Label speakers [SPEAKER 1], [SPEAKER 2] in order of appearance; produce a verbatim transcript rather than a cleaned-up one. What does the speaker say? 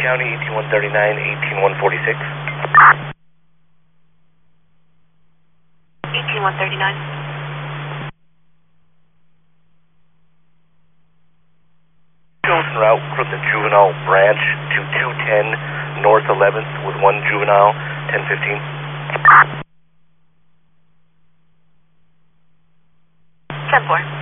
[SPEAKER 1] County, eighteen one thirty-nine, eighteen one forty-six.
[SPEAKER 2] eighteen one thirty-nine.
[SPEAKER 1] Chosen route from the juvenile branch to two ten North eleventh with one juvenile, ten fifteen.
[SPEAKER 2] ten four.